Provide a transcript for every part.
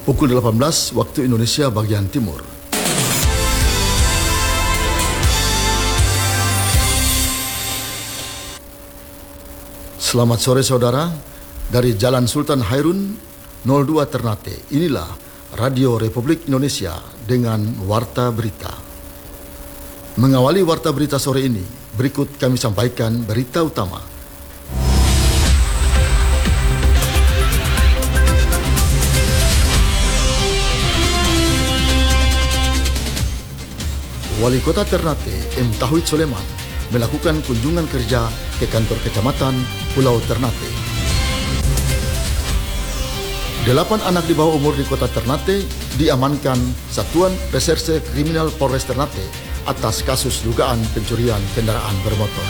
pukul 18 waktu Indonesia bagian Timur. Selamat sore saudara, dari Jalan Sultan Hairun 02 Ternate. Inilah Radio Republik Indonesia dengan Warta Berita. Mengawali Warta Berita sore ini, berikut kami sampaikan berita utama. Wali Kota Ternate, M. Tauhid Soleman, melakukan kunjungan kerja ke kantor kecamatan Pulau Ternate. 8 anak di bawah umur di Kota Ternate diamankan Satuan Reserse Kriminal Polres Ternate atas kasus dugaan pencurian kendaraan bermotor.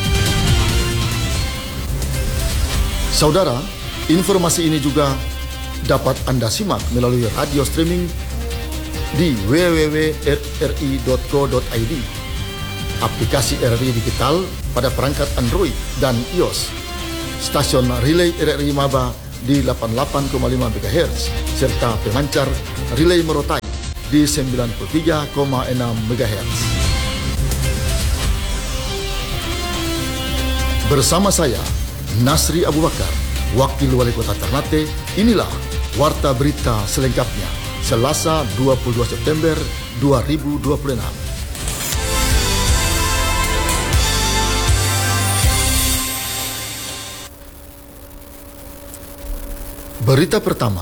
Saudara, informasi ini juga dapat Anda simak melalui radio streaming di www.rri.co.id, aplikasi RRI Digital pada perangkat Android dan iOS, stasiun relay RRI Maba di 88,5 MHz, serta pemancar relay Morotai di 93,6 MHz. Bersama saya, Nasri Abu Bakar, Wakil Wali Kota Ternate, inilah Warta Berita selengkapnya, Selasa 22 September 2026. Berita pertama.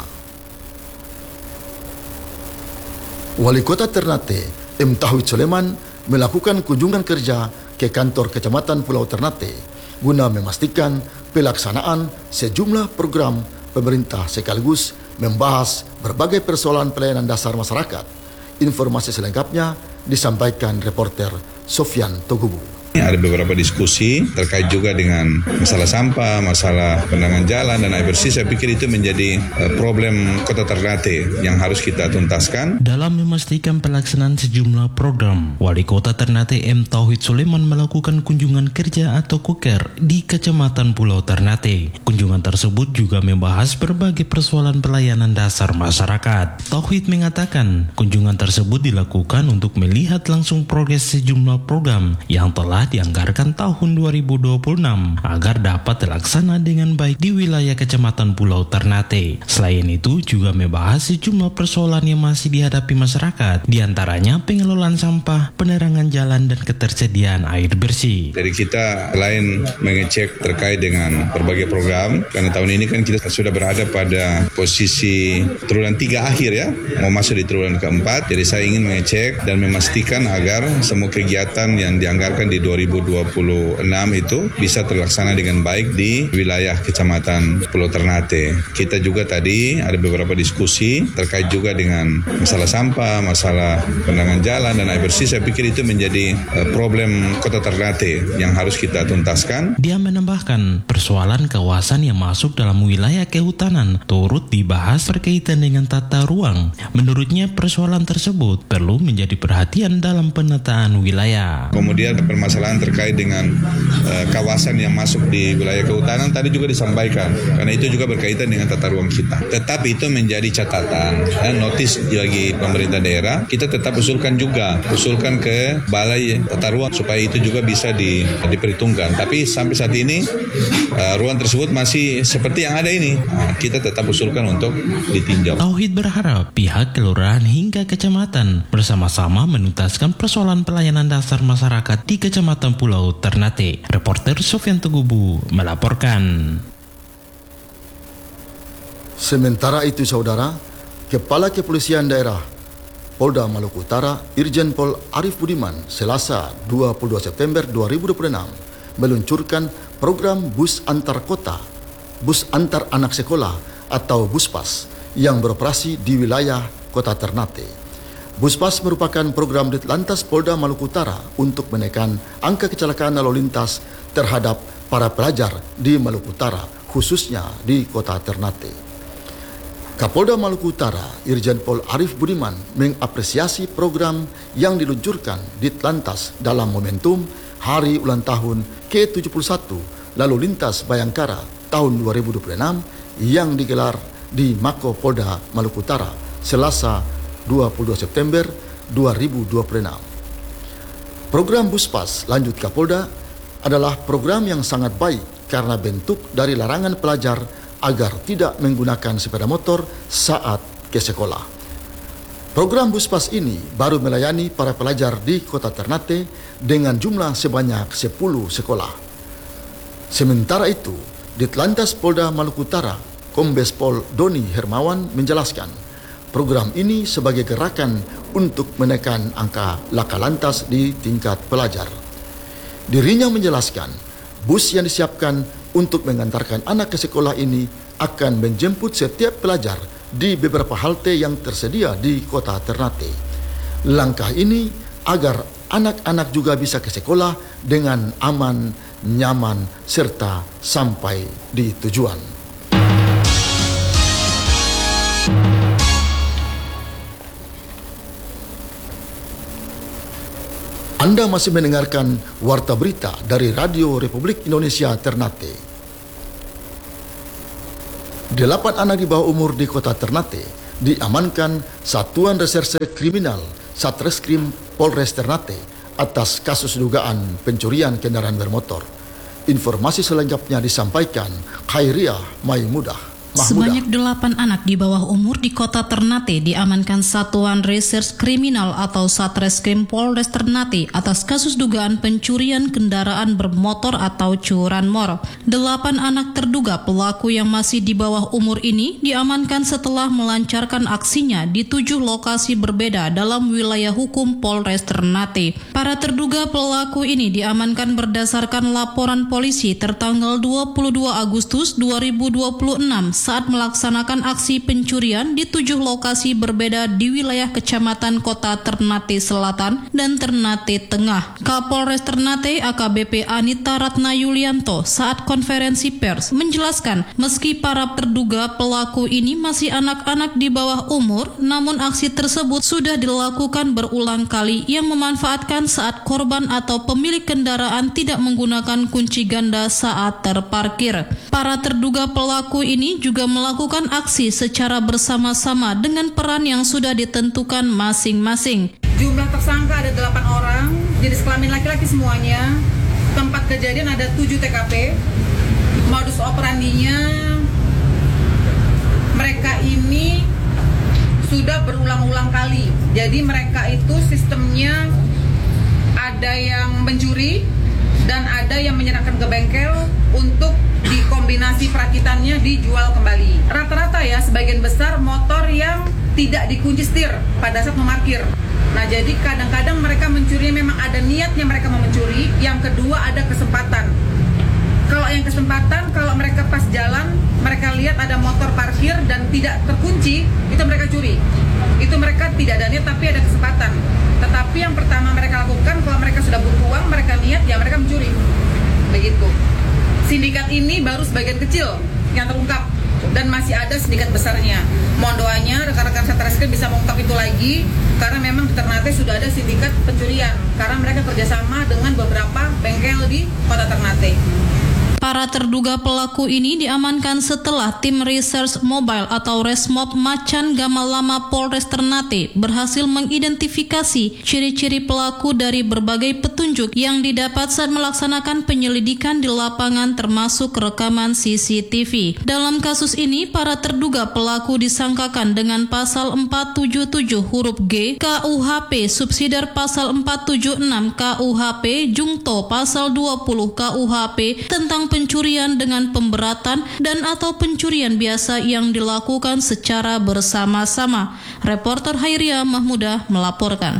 Wali Kota Ternate, M. Tauhid Soleman, melakukan kunjungan kerja ke kantor Kecamatan Pulau Ternate guna memastikan pelaksanaan sejumlah program pemerintah sekaligus membahas berbagai persoalan pelayanan dasar masyarakat. Informasi selengkapnya disampaikan reporter Sofyan Togubu. Ada beberapa diskusi terkait juga dengan masalah sampah, masalah penerangan jalan dan air bersih. Saya pikir itu menjadi problem Kota Ternate yang harus kita tuntaskan. Dalam memastikan pelaksanaan sejumlah program, Wali Kota Ternate M. Tauhid Soleman melakukan kunjungan kerja atau KUKER di Kecamatan Pulau Ternate. Kunjungan tersebut juga membahas berbagai persoalan pelayanan dasar masyarakat. Tauhid mengatakan kunjungan tersebut dilakukan untuk melihat langsung progres sejumlah program yang telah dianggarkan tahun 2026 agar dapat terlaksana dengan baik di wilayah Kecamatan Pulau Ternate. Selain itu juga membahas sejumlah persoalan yang masih dihadapi masyarakat, diantaranya pengelolaan sampah, penerangan jalan, dan ketersediaan air bersih. Jadi kita selain mengecek terkait dengan berbagai program, karena tahun ini kan kita sudah berada pada posisi triwulan 3 akhir ya, mau masuk di triwulan keempat. Jadi saya ingin mengecek dan memastikan agar semua kegiatan yang dianggarkan di 2026 itu bisa terlaksana dengan baik di wilayah Kecamatan Pulau Ternate. Kita juga tadi ada beberapa diskusi terkait juga dengan masalah sampah, masalah penerangan jalan dan air bersih. Saya pikir itu menjadi problem Kota Ternate yang harus kita tuntaskan. Dia menambahkan persoalan kawasan yang masuk dalam wilayah kehutanan turut dibahas berkaitan dengan tata ruang. Menurutnya persoalan tersebut perlu menjadi perhatian dalam penataan wilayah. Kemudian permasalahan terkait dengan kawasan yang masuk di wilayah kehutanan tadi juga disampaikan, karena itu juga berkaitan dengan tata ruang kita. Tetapi itu menjadi catatan notis bagi pemerintah daerah. Kita tetap usulkan ke balai tata ruang supaya itu juga bisa diperhitungkan. Tapi sampai saat ini ruang tersebut masih seperti yang ada ini. Kita tetap usulkan untuk ditinjau. Tauhid berharap pihak kelurahan hingga kecamatan bersama-sama menuntaskan persoalan pelayanan dasar masyarakat di Kecamatan Pulau Ternate. Reporter Sofyan Togubu melaporkan. Sementara itu saudara, Kepala Kepolisian Daerah Polda Maluku Utara, Irjen Pol Arif Budiman, Selasa 22 September 2026 meluncurkan program bus antar kota, bus antar anak sekolah atau Buspas yang beroperasi di wilayah Kota Ternate. Buspas merupakan program Ditlantas Polda Maluku Utara untuk menekan angka kecelakaan lalu lintas terhadap para pelajar di Maluku Utara, khususnya di Kota Ternate. Kapolda Maluku Utara, Irjen Pol Arif Budiman, mengapresiasi program yang diluncurkan Ditlantas dalam momentum Hari Ulang Tahun ke-71 Lalu Lintas Bayangkara tahun 2026 yang digelar di Mako Polda Maluku Utara Selasa 22 September 2026. Program Buspas Lanjut Kapolda adalah program yang sangat baik karena bentuk dari larangan pelajar agar tidak menggunakan sepeda motor saat ke sekolah. Program Buspas ini baru melayani para pelajar di Kota Ternate dengan jumlah sebanyak 10 sekolah. Sementara itu, Ditlantas Polda Maluku Utara, Kombes Pol Doni Hermawan menjelaskan, program ini sebagai gerakan untuk menekan angka laka lantas di tingkat pelajar. Dirinya menjelaskan, bus yang disiapkan untuk mengantarkan anak ke sekolah ini akan menjemput setiap pelajar di beberapa halte yang tersedia di Kota Ternate. Langkah ini agar anak-anak juga bisa ke sekolah dengan aman, nyaman, serta sampai di tujuan. Anda masih mendengarkan Warta Berita dari Radio Republik Indonesia Ternate. 8 anak di bawah umur di Kota Ternate diamankan Satuan Reserse Kriminal Satreskrim Polres Ternate atas kasus dugaan pencurian kendaraan bermotor. Informasi selengkapnya disampaikan Khairiah Maimudah. Sebanyak 8 anak di bawah umur di Kota Ternate diamankan Satuan Reserse Kriminal atau Satreskrim Polres Ternate atas kasus dugaan pencurian kendaraan bermotor atau curanmor. 8 anak terduga pelaku yang masih di bawah umur ini diamankan setelah melancarkan aksinya di 7 lokasi berbeda dalam wilayah hukum Polres Ternate. Para terduga pelaku ini diamankan berdasarkan laporan polisi tertanggal 22 Agustus 2026 saat melaksanakan aksi pencurian di 7 lokasi berbeda di wilayah Kecamatan Kota Ternate Selatan dan Ternate Tengah. Kapolres Ternate AKBP Anita Ratna Yulianto saat konferensi pers menjelaskan meski para terduga pelaku ini masih anak-anak di bawah umur, namun aksi tersebut sudah dilakukan berulang kali yang memanfaatkan saat korban atau pemilik kendaraan tidak menggunakan kunci ganda saat terparkir. Para terduga pelaku ini juga melakukan aksi secara bersama-sama dengan peran yang sudah ditentukan masing-masing. Jumlah tersangka ada 8 orang, jenis kelamin laki-laki semuanya. Tempat kejadian ada 7 TKP. Modus operandinya, mereka ini sudah berulang-ulang kali. Jadi mereka itu sistemnya ada yang mencuri dan ada yang menyerahkan ke bengkel untuk dikombinasi perakitannya dijual kembali. Rata-rata ya sebagian besar motor yang tidak dikunci setir pada saat memarkir. Nah jadi kadang-kadang mereka mencuri memang ada niatnya mereka mau mencuri. Yang kedua ada kesempatan. Kalau yang kesempatan, kalau mereka pas jalan, mereka lihat ada motor parkir dan tidak terkunci, itu mereka curi. Itu mereka tidak ada niat tapi ada kesempatan. Tetapi yang pertama mereka lakukan, kalau mereka sudah butuh uang, mereka niat ya mereka mencuri. Begitu. Sindikat ini baru sebagian kecil yang terungkap dan masih ada sindikat besarnya. Mohon doanya rekan-rekan Satreskrim bisa mengungkap itu lagi karena memang di Ternate sudah ada sindikat pencurian karena mereka kerjasama dengan beberapa bengkel di Kota Ternate. Para terduga pelaku ini diamankan setelah tim Reserse Mobile atau Resmob Macan Gamalama Polres Ternate berhasil mengidentifikasi ciri-ciri pelaku dari berbagai petunjuk yang didapat saat melaksanakan penyelidikan di lapangan termasuk rekaman CCTV. Dalam kasus ini, para terduga pelaku disangkakan dengan pasal 477 huruf G KUHP subsidiar pasal 476 KUHP jungto pasal 20 KUHP tentang pencurian dengan pemberatan dan atau pencurian biasa yang dilakukan secara bersama-sama. Reporter Khairiah Mahmudah melaporkan.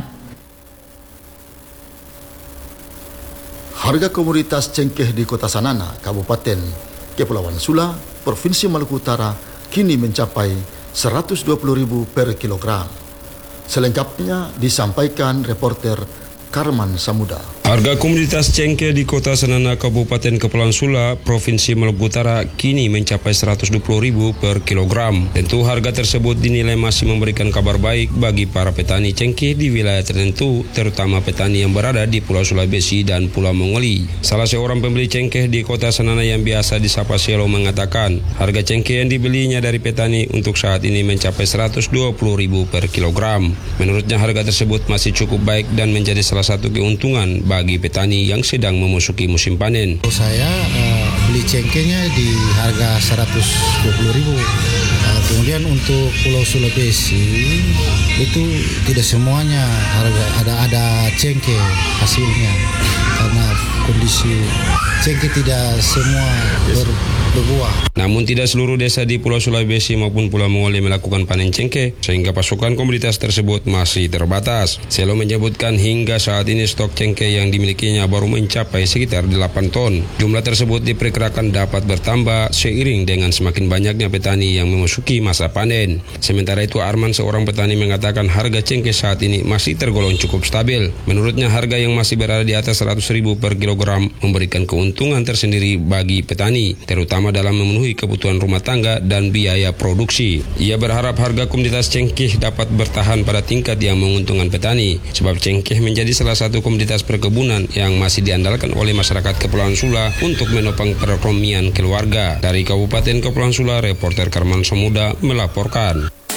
Harga komoditas cengkeh di Kota Sanana, Kabupaten Kepulauan Sula, Provinsi Maluku Utara kini mencapai Rp120.000 per kilogram. Selengkapnya disampaikan reporter Karman Samuda. Harga komoditas cengkeh di Kota Sanana, Kabupaten Kepulauan Sula, Provinsi Maluku Utara kini mencapai Rp120.000 per kilogram. Tentu harga tersebut dinilai masih memberikan kabar baik bagi para petani cengkeh di wilayah tertentu, terutama petani yang berada di Pulau Sulawesi dan Pulau Mongoli. Salah seorang pembeli cengkeh di Kota Sanana yang biasa disapa Selo mengatakan, harga cengkeh yang dibelinya dari petani untuk saat ini mencapai Rp120.000 per kilogram. Menurutnya harga tersebut masih cukup baik dan menjadi salah satu keuntungan bagi petani yang sedang memasuki musim panen. Saya beli cengkehnya di harga Rp120.000. Kemudian untuk Pulau Sulawesi itu tidak semuanya harga ada cengkeh hasilnya, karena kondisi cengkeh tidak semua berbuah. Namun tidak seluruh desa di Pulau Sulawesi maupun Pulau Mongoli melakukan panen cengkeh, sehingga pasokan komoditas tersebut masih terbatas. Selo menyebutkan hingga saat ini stok cengkeh yang dimilikinya baru mencapai sekitar 8 ton. Jumlah tersebut diperkirakan dapat bertambah seiring dengan semakin banyaknya petani yang memasuki masa panen. Sementara itu Arman, seorang petani, mengatakan harga cengkeh saat ini masih tergolong cukup stabil. Menurutnya harga yang masih berada di atas Rp100.000 per kilogram memberikan keuntungan tersendiri bagi petani, terutama dalam memenuhi kebutuhan rumah tangga dan biaya produksi. Ia berharap harga komoditas cengkeh dapat bertahan pada tingkat yang menguntungkan petani, sebab cengkeh menjadi salah satu komoditas perkebunan yang masih diandalkan oleh masyarakat Kepulauan Sula untuk menopang perekonomian keluarga. Dari Kabupaten Kepulauan Sula, reporter Karman Semuda melaporkan.